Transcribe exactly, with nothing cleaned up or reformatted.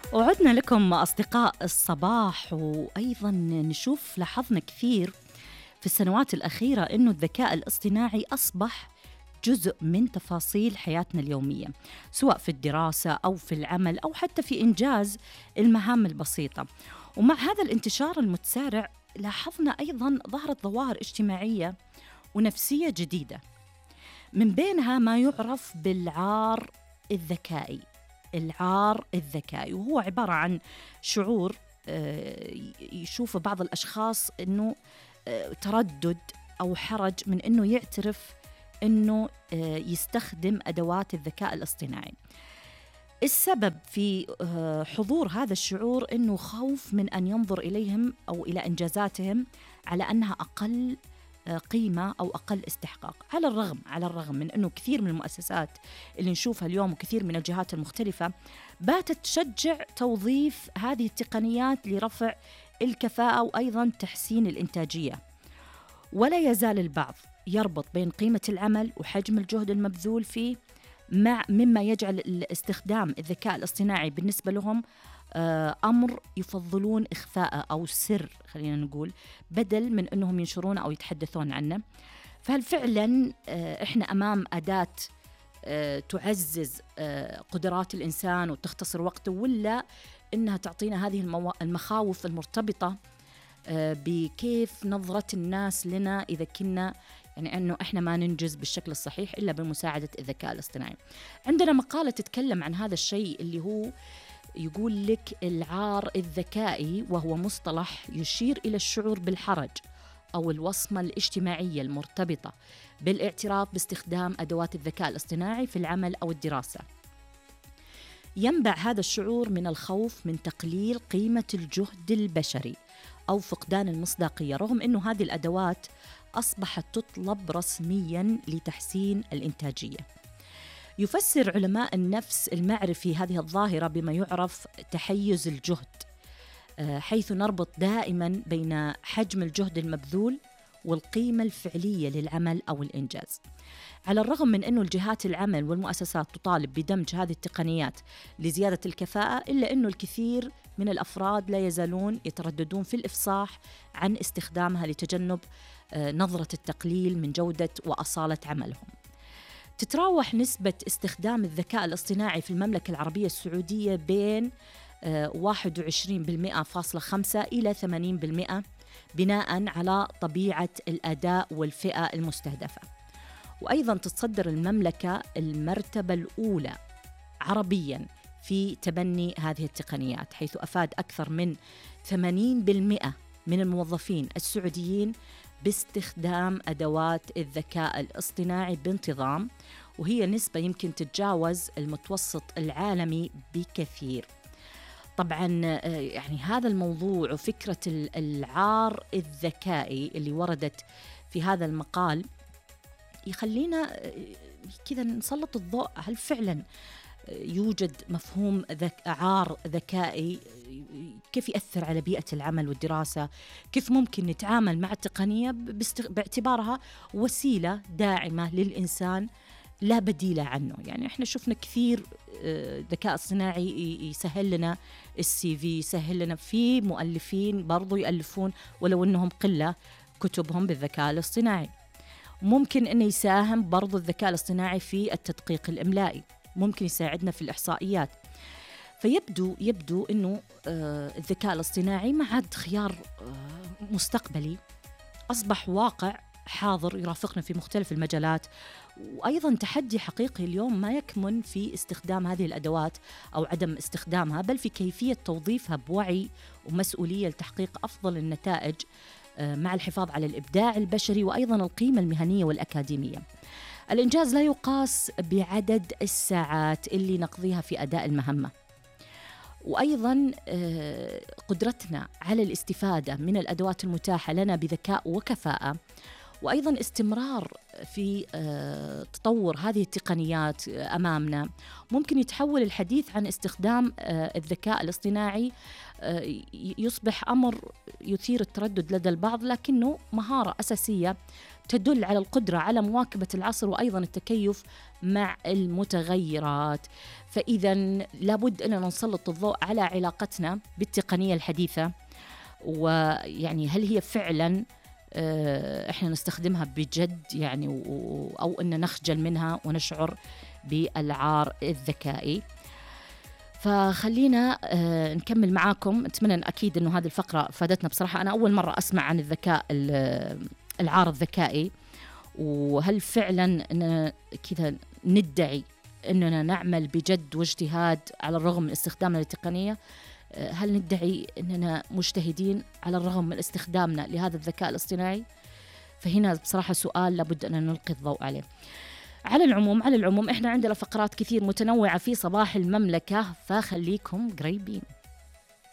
وعدنا لكم أصدقاء الصباح، وأيضا نشوف لاحظنا كثير في السنوات الأخيرة أنه الذكاء الاصطناعي أصبح جزء من تفاصيل حياتنا اليومية، سواء في الدراسة أو في العمل أو حتى في إنجاز المهام البسيطة. ومع هذا الانتشار المتسارع لاحظنا أيضا ظهرت ظواهر اجتماعية ونفسية جديدة، من بينها ما يعرف بالعار الذكائي. العار الذكائي وهو عبارة عن شعور يشوف بعض الأشخاص أنه تردد أو حرج من أنه يعترف أنه يستخدم أدوات الذكاء الاصطناعي. السبب في حضور هذا الشعور أنه خوف من أن ينظر إليهم أو إلى إنجازاتهم على أنها أقل قيمة أو أقل استحقاق، على الرغم على الرغم من أنه كثير من المؤسسات اللي نشوفها اليوم وكثير من الجهات المختلفة باتت تشجع توظيف هذه التقنيات لرفع الكفاءة وأيضا تحسين الإنتاجية. ولا يزال البعض يربط بين قيمة العمل وحجم الجهد المبذول فيه، مع مما يجعل استخدام الذكاء الاصطناعي بالنسبة لهم أمر يفضلون إخفاءه أو سر، خلينا نقول، بدل من أنهم ينشرونه أو يتحدثون عنه. فهل فعلا إحنا أمام أداة تعزز قدرات الإنسان وتختصر وقته، ولا إنها تعطينا هذه المخاوف المرتبطة بكيف نظرة الناس لنا إذا كنا يعني أنه إحنا ما ننجز بالشكل الصحيح إلا بمساعدة الذكاء الاصطناعي؟ عندنا مقالة تتكلم عن هذا الشيء اللي هو يقول لك العار الذكائي، وهو مصطلح يشير إلى الشعور بالحرج أو الوصمة الاجتماعية المرتبطة بالاعتراف باستخدام أدوات الذكاء الاصطناعي في العمل أو الدراسة. ينبع هذا الشعور من الخوف من تقليل قيمة الجهد البشري أو فقدان المصداقية، رغم أنه هذه الأدوات أصبحت تطلب رسمياً لتحسين الإنتاجية. يفسر علماء النفس المعرفي هذه الظاهرة بما يعرف تحيز الجهد، حيث نربط دائماً بين حجم الجهد المبذول والقيمة الفعلية للعمل أو الإنجاز. على الرغم من أن الجهات العمل والمؤسسات تطالب بدمج هذه التقنيات لزيادة الكفاءة، إلا أن الكثير من الأفراد لا يزالون يترددون في الإفصاح عن استخدامها لتجنب نظرة التقليل من جودة وأصالة عملهم. تتراوح نسبة استخدام الذكاء الاصطناعي في المملكة العربية السعودية بين واحد وعشرين بالمئة فاصلة خمسة إلى ثمانين بالمئة بناء على طبيعة الأداء والفئة المستهدفة. وأيضا تتصدر المملكة المرتبة الأولى عربيا في تبني هذه التقنيات، حيث أفاد أكثر من ثمانين بالمئة من الموظفين السعوديين باستخدام أدوات الذكاء الاصطناعي بانتظام، وهي نسبة يمكن تتجاوز المتوسط العالمي بكثير. طبعا يعني هذا الموضوع وفكرة العار الذكائي اللي وردت في هذا المقال يخلينا كذا نسلط الضوء، هل فعلا يوجد مفهوم ذك عار ذكائي؟ كيف يأثر على بيئة العمل والدراسة؟ كيف ممكن نتعامل مع التقنية باعتبارها وسيلة داعمة للإنسان لا بديل عنه؟ يعني احنا شفنا كثير ذكاء اصطناعي يسهل لنا السي في، يسهل لنا في مؤلفين برضو يألفون ولو انهم قلة كتبهم بالذكاء الاصطناعي. ممكن انه يساهم برضو الذكاء الاصطناعي في التدقيق الإملائي، ممكن يساعدنا في الإحصائيات. فيبدو يبدو انه الذكاء الاصطناعي ما عاد خيار مستقبلي، اصبح واقع حاضر يرافقنا في مختلف المجالات. وأيضا تحدي حقيقي اليوم ما يكمن في استخدام هذه الأدوات أو عدم استخدامها، بل في كيفية توظيفها بوعي ومسؤولية لتحقيق أفضل النتائج مع الحفاظ على الإبداع البشري وأيضا القيمة المهنية والأكاديمية. الإنجاز لا يقاس بعدد الساعات اللي نقضيها في أداء المهمة، وأيضا قدرتنا على الاستفادة من الأدوات المتاحة لنا بذكاء وكفاءة وأيضا استمرار في آه، تطور هذه التقنيات آه، أمامنا. ممكن يتحول الحديث عن استخدام آه، الذكاء الاصطناعي آه، ي- يصبح أمر يثير التردد لدى البعض، لكنه مهارة أساسية تدل على القدرة على مواكبة العصر وأيضا التكيف مع المتغيرات. فإذا لابد أننا نسلط الضوء على علاقتنا بالتقنية الحديثة، ويعني هل هي فعلا آه، إحنا نستخدمها بجد يعني و- أو أن نخجل منها ونشعر بالعار الذكائي. فخلينا آه، نكمل معاكم. أتمنى أكيد أنه هذه الفقرة فادتنا. بصراحة أنا أول مرة أسمع عن الذكاء ال- العار الذكائي، وهل فعلا أن كذا ندعي أننا نعمل بجد واجتهاد على الرغم من استخدامنا للتقنية؟ آه، هل ندعي أننا مجتهدين على الرغم من استخدامنا لهذا الذكاء الاصطناعي؟ فهنا بصراحة سؤال لابد أن نلقي الضوء عليه. على العموم على العموم إحنا عندنا فقرات كثير متنوعة في صباح المملكة، فخليكم قريبين.